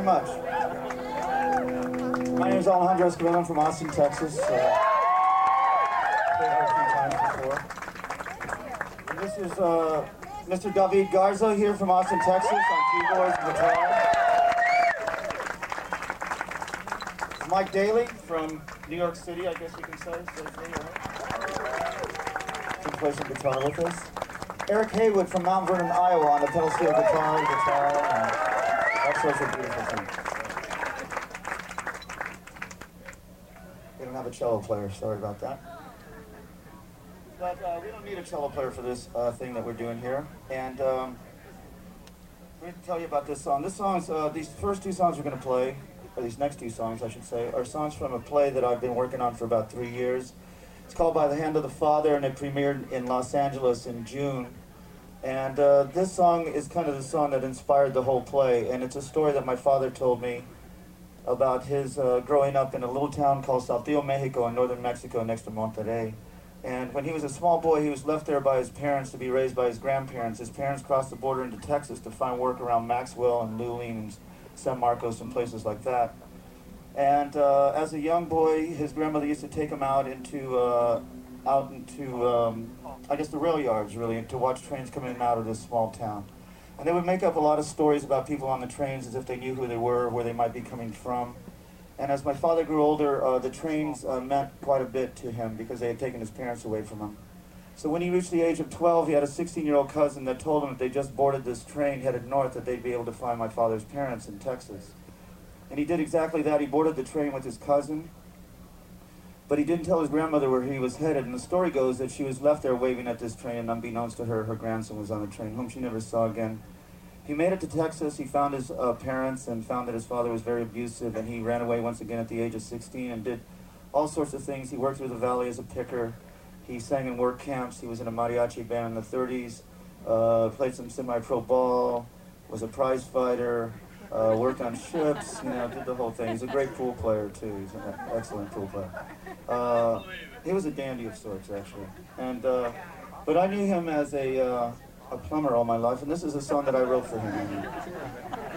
very much. My name is Alejandro Escobar. I'm from Austin, Texas. Played here a few times before. And this is Mr. David Garza here from Austin, Texas on keyboards and guitar. Mike Daly from New York City, I guess you can say. He plays some guitar with us. Eric Haywood from Mount Vernon, Iowa on the pedal steel guitar, and all sorts of beautiful things. We don't have a cello player, sorry about that. But we don't need a cello player for this thing that we're doing here. And I'm going to tell you about this song. This song is, these first two songs we're going to play, or these next two songs I should say, are songs from a play that I've been working on for about 3 years. It's called By the Hand of the Father, and it premiered in Los Angeles in June. And this song is kind of the song that inspired the whole play, and it's a story that my father told me about his growing up in a little town called Saltillo, Mexico, in northern Mexico next to Monterrey. And when he was a small boy, he was left there by his parents to be raised by his grandparents. His parents crossed the border into Texas to find work around Maxwell and Luling and San Marcos and places like that. And as a young boy, his grandmother used to take him out into I guess the rail yards, really, to watch trains come in and out of this small town. And they would make up a lot of stories about people on the trains as if they knew who they were, where they might be coming from. And as my father grew older, the trains meant quite a bit to him because they had taken his parents away from him. So when he reached the age of 12, he had a 16-year-old cousin that told him if they just boarded this train headed north that they'd be able to find my father's parents in Texas. And he did exactly that. He boarded the train with his cousin, but he didn't tell his grandmother where he was headed. And the story goes that she was left there waving at this train, and unbeknownst to her, her grandson was on the train, whom she never saw again. He made it to Texas. He found his parents and found that his father was very abusive, and he ran away once again at the age of 16 and did all sorts of things. He worked through the valley as a picker. He sang in work camps. He was in a mariachi band in the 30s, played some semi-pro ball, was a prize fighter, worked on ships, did the whole thing. He's a great pool player, too. He's an excellent pool player. He was a dandy of sorts, actually. And but I knew him as a plumber all my life, and this is a song that I wrote for him.